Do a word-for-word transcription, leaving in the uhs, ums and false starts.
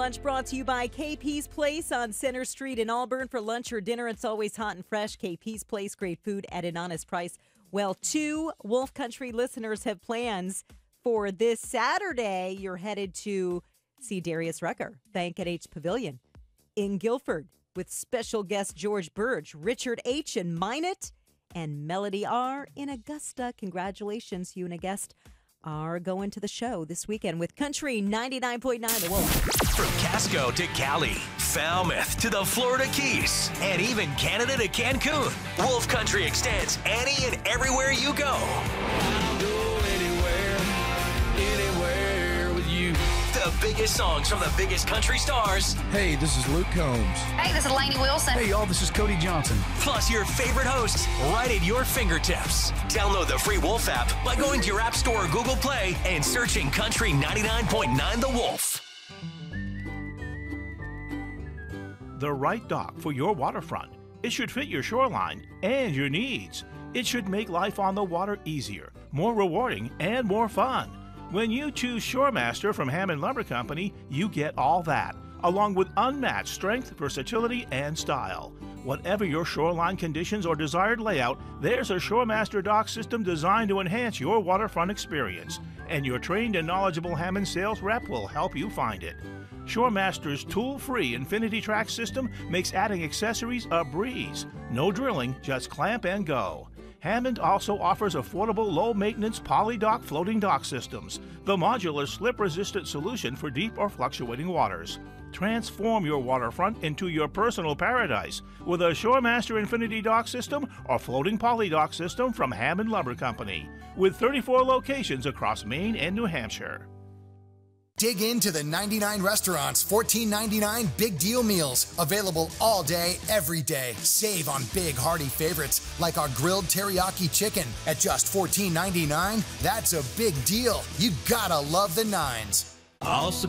Lunch brought to you by K P's Place on Center Street in Auburn. For lunch or dinner, it's always hot and fresh. K P's Place, great food at an honest price. Well, two Wolf Country listeners have plans for this Saturday. You're headed to see Darius Rucker, Bank at H Pavilion in Guilford with special guest George Burge, Richard H. in Minot, and Melody R. in Augusta. Congratulations, you and a guest are going to the show this weekend with Country ninety-nine point nine The Wolf. From Casco to Cali, Falmouth to the Florida Keys, and even Canada to Cancun, Wolf Country extends any and everywhere you go. I'll go anywhere, anywhere with you. The biggest songs from the biggest country stars. Hey, this is Luke Combs. Hey, this is Lainey Wilson. Hey, y'all, this is Cody Johnson. Plus your favorite hosts right at your fingertips. Download the free Wolf app by going to your App Store or Google Play and searching Country ninety-nine point nine The Wolf. The right dock for your waterfront. It should fit your shoreline and your needs. It should make life on the water easier, more rewarding, and more fun. When you choose Shoremaster from Hammond Lumber Company, you get all that, along with unmatched strength, versatility, and style. Whatever your shoreline conditions or desired layout, there's a Shoremaster dock system designed to enhance your waterfront experience, and your trained and knowledgeable Hammond sales rep will help you find it. Shoremaster's tool-free Infinity Track system makes adding accessories a breeze. No drilling, just clamp and go. Hammond also offers affordable, low-maintenance poly-dock floating dock systems, the modular slip-resistant solution for deep or fluctuating waters. Transform your waterfront into your personal paradise with a Shoremaster Infinity Dock System or floating poly dock system from Hammond Lumber Company, with thirty-four locations across Maine and New Hampshire. Dig into the ninety-nine Restaurants fourteen ninety-nine Big Deal Meals. Available all day, every day. Save on big, hearty favorites like our grilled teriyaki chicken at just fourteen ninety-nine. That's a big deal. You gotta love the nines. I'll support